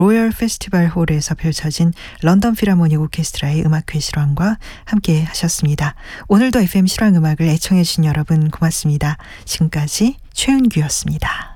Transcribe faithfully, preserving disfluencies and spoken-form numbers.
로열 페스티벌 홀에서 펼쳐진 런던 필하모닉 오케스트라의 음악회 실황과 함께 하셨습니다. 오늘도 에프엠 실황음악을 애청해 주신 여러분 고맙습니다. 지금까지 최은규였습니다.